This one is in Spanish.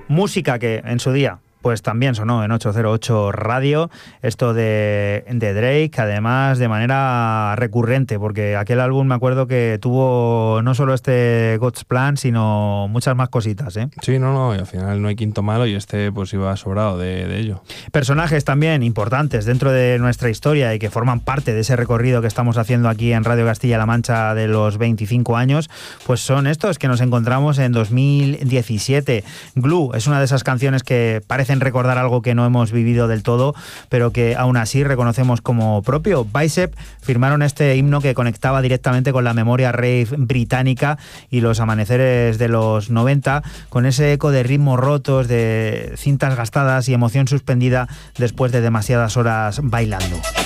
Música que en su día pues también sonó en 808 Radio, esto de Drake, además de manera recurrente, porque aquel álbum me acuerdo que tuvo no solo este God's Plan, sino muchas más cositas, ¿eh? Sí, no, y al final no hay quinto malo y este pues iba sobrado de ello. Personajes también importantes dentro de nuestra historia y que forman parte de ese recorrido que estamos haciendo aquí en Radio Castilla-La Mancha de los 25 años, pues son estos que nos encontramos en 2017. Glue es una de esas canciones que parecen recordar algo que no hemos vivido del todo, pero que aún así reconocemos como propio. Bicep firmaron este himno que conectaba directamente con la memoria rave británica y los amaneceres de los 90, con ese eco de ritmos rotos, de cintas gastadas y emoción suspendida después de demasiadas horas bailando.